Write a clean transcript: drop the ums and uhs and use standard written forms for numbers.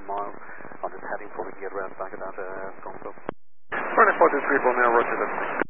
miles. I'm just heading for, we can get around back about Scottsdale. Running 423 now, roger that.